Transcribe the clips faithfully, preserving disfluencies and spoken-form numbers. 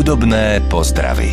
Hudobné pozdravy.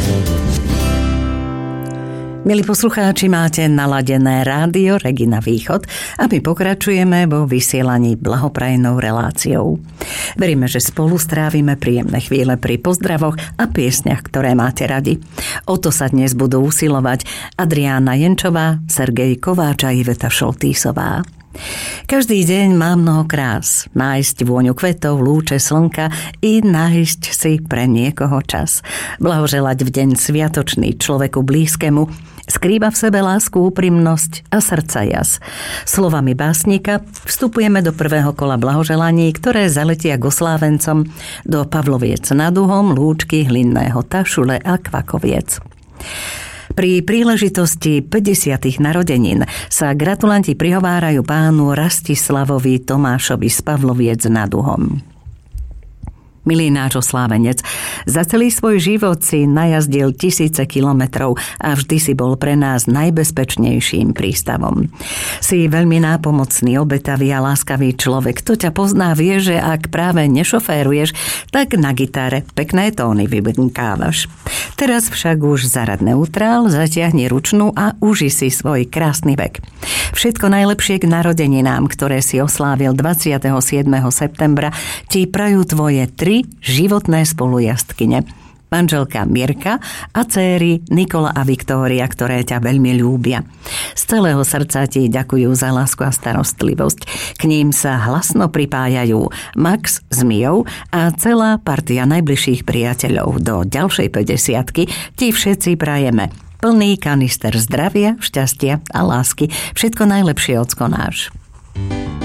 Milí poslucháči, máte naladené rádio Regina Východ a my pokračujeme vo vysielaní blahoprajnou reláciou. Veríme, že spolu strávime príjemné chvíle pri pozdravoch a piesňach, ktoré máte radi. O to sa dnes budú usilovať Adriána Jenčová, Sergej Kováč a Iveta Šoltýsová. Každý deň má mnoho krás. Nájsť vôňu kvetov, lúče slnka i nájsť si pre niekoho čas. Blahoželať v deň sviatočný človeku blízkemu skrýva v sebe lásku, úprimnosť a srdca jas. Slovami básnika vstupujeme do prvého kola blahoželaní, ktoré zaletia k oslávencom do Pavloviec nad Uhom, Lúčky, Hlinného, Tašule a Kvakoviec. Pri príležitosti päťdesiatych narodenín sa gratulanti prihovárajú pánu Rastislavovi Tomášovi z Pavloviec nad Uhom. Milý náš oslávenec, za celý svoj život si najazdil tisíce kilometrov a vždy si bol pre nás najbezpečnejším prístavom. Si veľmi nápomocný, obetavý a láskavý človek. Kto ťa pozná, vie, že ak práve nešoféruješ, tak na gitare pekné tóny vybrnkávaš. Teraz však už zarad neutrál, zatiahni ručnú a uži si svoj krásny vek. Všetko najlepšie k narodeninám, ktoré si oslávil dvadsiateho siedmeho septembra, ti prajú tvoje tri životné spolujazdkyne. Manželka Mirka a céry Nikola a Viktória, ktoré ťa veľmi ľúbia. Z celého srdca ti ďakujú za lásku a starostlivosť. K ním sa hlasno pripájajú Max s Mijou a celá partia najbližších priateľov. Do ďalšej päťdesiatky ti všetci prajeme plný kanister zdravia, šťastia a lásky. Všetko najlepšie, ocko náš.